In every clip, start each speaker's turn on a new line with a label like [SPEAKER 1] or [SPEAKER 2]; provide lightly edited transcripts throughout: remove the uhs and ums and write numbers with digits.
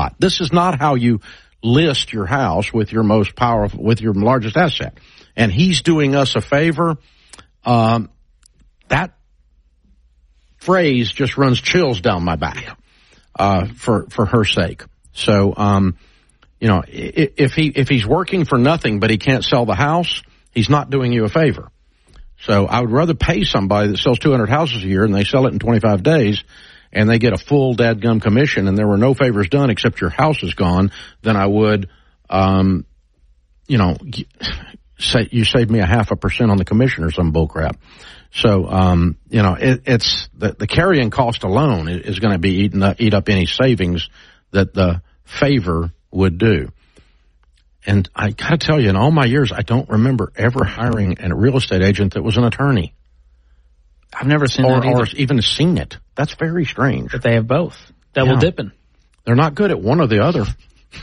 [SPEAKER 1] spot. This is not how you list your house with your most powerful, with your largest asset. And he's doing us a favor. That phrase just runs chills down my back, for her sake. So, if he's working for nothing but he can't sell the house, he's not doing you a favor. So I would rather pay somebody that sells 200 houses a year and they sell it in 25 days and they get a full dadgum commission and there were no favors done except your house is gone than I would, say you saved me 0.5% on the commission or some bullcrap. So, it's the carrying cost alone is going to be eat up any savings that the favor would do. And I got to tell you, in all my years, I don't remember ever hiring a real estate agent that was an attorney.
[SPEAKER 2] I've never seen that either.
[SPEAKER 1] Or even seen it. That's very strange.
[SPEAKER 2] But they have both. Double dipping.
[SPEAKER 1] They're not good at one or the other.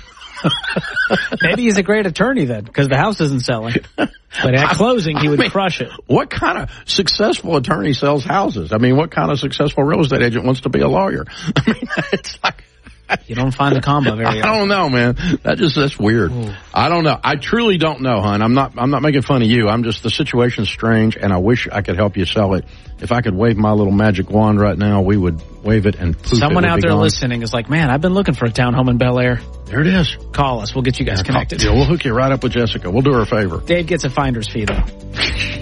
[SPEAKER 2] Maybe he's a great attorney then, because the house isn't selling. But at closing, he would crush it.
[SPEAKER 1] What kind of successful attorney sells houses? I mean, what kind of successful real estate agent wants to be a lawyer? I mean, it's like...
[SPEAKER 2] You don't find the combo very often.
[SPEAKER 1] I don't know, man. That's weird. Ooh. I don't know. I truly don't know, hon. I'm not making fun of you. The situation's strange, and I wish I could help you sell it. If I could wave my little magic wand right now, we would wave it and poof,
[SPEAKER 2] someone out there
[SPEAKER 1] gone.
[SPEAKER 2] Listening is like, man, I've been looking for a townhome in Bel Air.
[SPEAKER 1] There it is.
[SPEAKER 2] Call us. We'll get you guys connected.
[SPEAKER 1] Yeah, we'll hook you right up with Jessica. We'll do her a favor.
[SPEAKER 2] Dave gets a finder's fee, though.